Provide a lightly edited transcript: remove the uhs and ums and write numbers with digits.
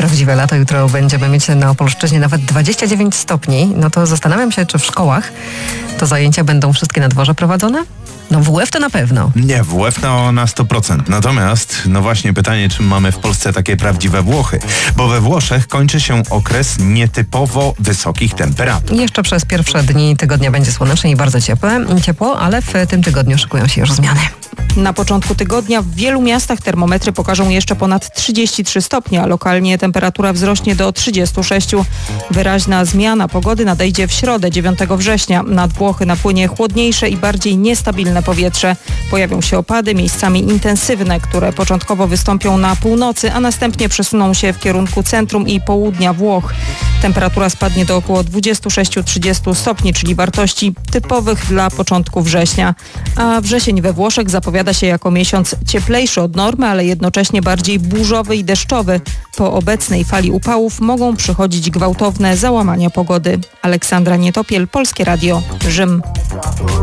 prawdziwe lato. Jutro będziemy mieć na Opolszczyźnie nawet 29 stopni. No to zastanawiam się, czy w szkołach to zajęcia będą wszystkie na dworze prowadzone? No WF to na pewno. Nie, WF na 100%. Natomiast, no właśnie pytanie, czy mamy w Polsce takie prawdziwe Włochy? Bo we Włoszech kończy się okres nietypowo wysokich temperatur. Jeszcze przez pierwsze dni tygodnia będzie słonecznie i bardzo ciepło, ale w tym tygodniu szykują się już zmiany. Na początku tygodnia w wielu miastach termometry pokażą jeszcze ponad 33 stopnie, a lokalnie temperatura wzrośnie do 36. Wyraźna zmiana pogody nadejdzie w środę 9 września. Nad Włochy napłynie chłodniejsze i bardziej niestabilne powietrze. Pojawią się opady, miejscami intensywne, które początkowo wystąpią na północy, a następnie przesuną się w kierunku centrum i południa Włoch. Temperatura spadnie do około 26-30 stopni, czyli wartości typowych dla początku września. A wrzesień we Włoszech zapowiada się jako miesiąc cieplejszy od normy, ale jednocześnie bardziej burzowy i deszczowy. Po obecnej fali upałów mogą przychodzić gwałtowne załamania pogody. Aleksandra Nietopiel, Polskie Radio, Rzym.